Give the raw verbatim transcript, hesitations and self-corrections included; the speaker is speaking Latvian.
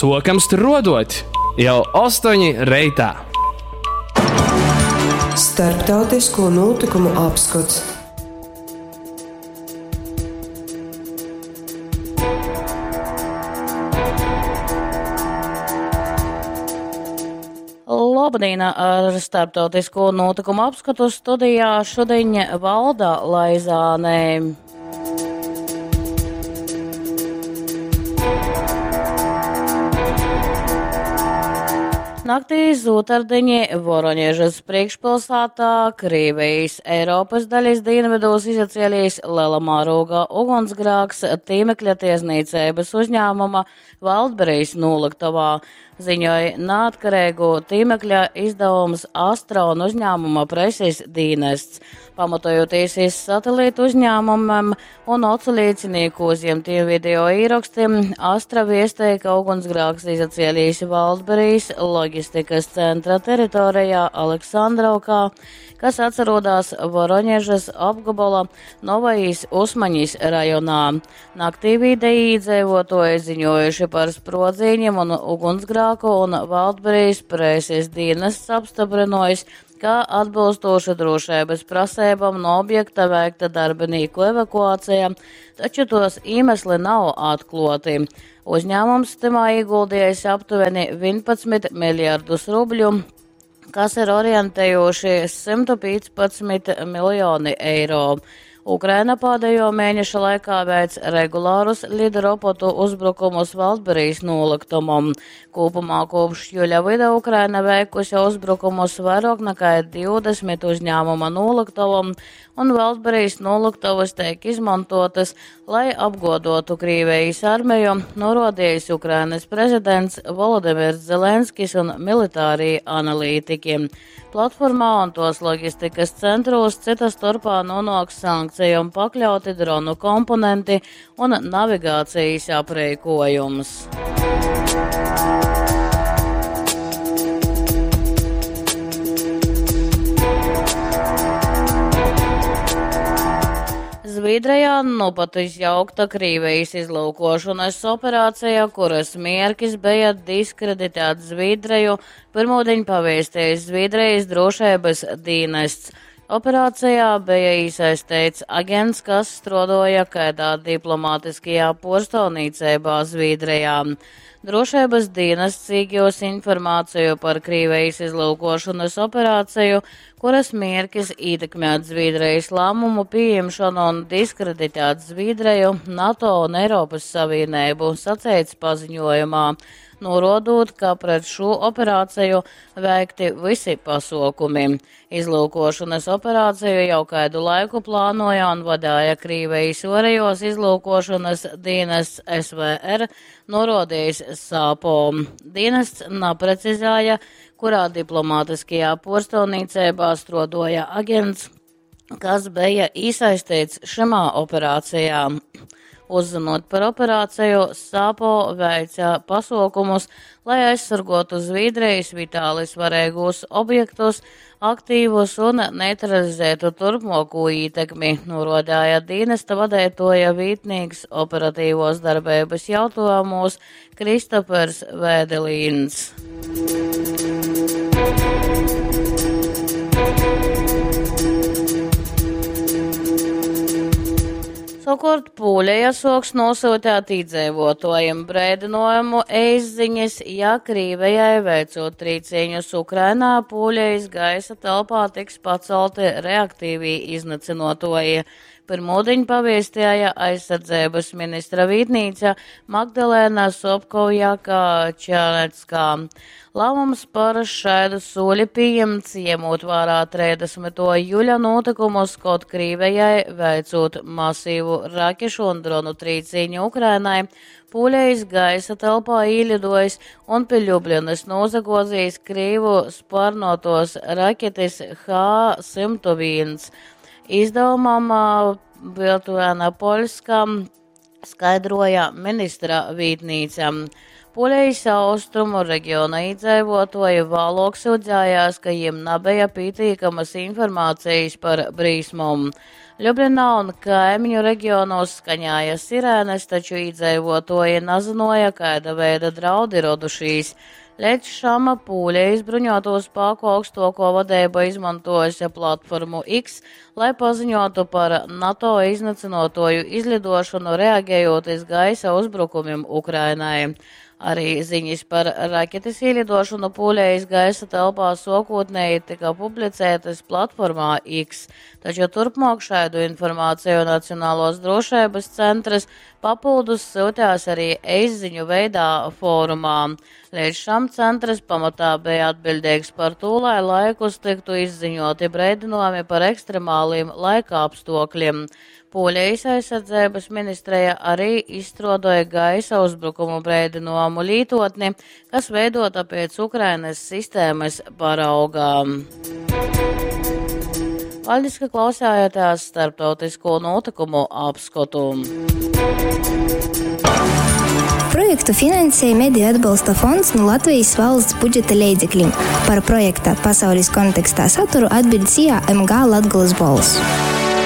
sokam strodot, jau astoņi reitā. Starptautisko notikumu apskats. Labdien, ar starptautisko notikumu apskatu studijā šodien Valda Laizāne. Naktī zūtardiņi Voroņežas priekšpilsētā, Krievijas Eiropas daļas dienvidos izcielījis liela mēroga ugunsgrēks tīmekļa tiesniecības uzņēmuma Wildberries noliktavā, ziņoja neatkarīgu tīmekļa izdevums Astra un uzņēmuma preses dienests. Pamatojoties uz satelītu uzņēmumiem un oculīcinieku uzņemtiem video īrakstiem, Astra viestēja, ka ugunsgrēks izcielījis Wildberries loģistikas centra teritorijā Aleksandrovkā, kas atrodas Voroņežas apgabala Novajis Usmaņis rajonā. Naktī vidēji iedzīvotāji ziņojuši par sprodziņiem un ugunsgrēku, un Wildberries preses dienests apstiprinājis, ka atbilstoši drošības prasībām no objekta veikta darbinieku evakuācija, taču tos iemesli nav atklāti. Uzņēmums timā ieguldījis aptuveni vienpadsmit miljardus rubļu, kas ir orientējoši simt piecpadsmit miljoni eiro. Ukraina pēdējo mēnešu laikā veic regulārus lidrobotu uzbrukumus Wildberries noliktumam. Kopumā kopš jūļa vidū Ukraina veikusi uzbrukumus vairāk nekā divdesmit uzņēmuma noliktavam, un Wildberries noliktavas tiek izmantotas, lai apgodotu Krievijas armiju, norādījis Ukrainas prezidents Volodimirs Zelenskis un militārie analītiķi. Platformā un tos loģistikas centros citas starpā nonāks sankcijām pakļauti dronu komponenti un navigācijas aprīkojums. Zviedrijā nu pat izjaukta Krievijas izlūkošanas operācija, kuras mērķis bija diskreditēt Zviedriju, pirmdien pavēstījis Zviedrijas drošības dienests. Operācijā bija iesaistīts aģents, kas strādāja kādā diplomātiskajā porstāvniecībā Zviedrijā. Drošības dienests cīgļos informāciju par Krievijas izlūkošanas operāciju, kuras mērķis ietekmēt Zviedrijas lēmumu pieņemšanu un diskreditēt Zviedriju, NATO un Eiropas Savienību, sacīts paziņojumā, norādot, ka pret šo operāciju veikti visi pasākumi. Izlūkošanas operāciju jau kādu laiku plānoja un vadīja Krievijas orajos izlūkošanas dienests S V R, norādījis Sāpo. Dienests neprecizēja, kurā diplomātiskajā porstāvniecībā strādāja aģents, kas bija iesaistīts šajā operācijā. Uzzinot par operāciju, Sāpo veica pasākumus, lai aizsargotu Zviedrijas vitāli svarīgos objektus, aktīvus un neutralizētu turpmāko ietekmi, norādīja dienesta vadītāja vietnieks operatīvos darbības jautājumos Kristofers Vēdelīns. Savukārt Pūļa soks nosūtīt iedzīvotājiem brēdinājumu ēstziņas, ja Krievijai veicot trīcīņus Ukrainā, Pūļas gaisa telpā tiks pacelti reaktīvi iznacinotoji. Pirmdien pavēstīja aizsardzības ministra vietnīca Magdalēna Sobkovjaka-Černecka. Lēmums par šādu soli pieņemts, ņemot vērā trīsdesmito jūļa notikumus, kaut Krievijai veicot masīvu rakešu un dronu trīcīņu Ukrainai, Pūļas gaisa telpā ielidojis un pie Ļubljanas nozagodzījis Krievu sparnotos raketis H simt viens. Izdevumam Viltuēna Poļska skaidroja ministra vietnīca. Pūļas austrumu reģiona iedzīvotāji vēlāk sūdzējās, ka jiem nebija pietiekamas informācijas par brīsmām. Ljubļanā un kaimiņu reģionos skaņāja sirēnes, taču iedzīvotāji nezināja, kāda veida draudi radušies. Līdz šam Pūļejas bruņoto spēku augstāko vadība izmantojusi platformu X, lai paziņotu par NATO iznīcinātoju izlidošanu, reaģējot uz gaisa uzbrukumiem Ukrainai. Arī ziņas par raketas ielidošanu Pūļejas gaisa telpā sākotnēji tika publicētas platformā X, taču turpmāk šādu informāciju Nacionālās drošības centrs papildus sūtījās arī e-ziņu veidā fórumā. Līdz šam centrs pamatā bija atbildīgs par to, lai laikus tiktu izziņoti brēdinājumi par ekstremāliem laika apstākļiem. Pūļejas aizsardzības ministrija arī izstrādāja gaisa uzbrukumu brēdinājumu lietotni, kas veidota pēc Ukrainas sistēmas paraugām. Paldies, ka klausījāties starptautisko notikumu apskatu. Projektu finansēja Mediju atbalsta fonds no Latvijas valsts budžeta līdzekļiem. Par projekta pasaules kontekstā saturu atbild C I A M G Latgolas balss.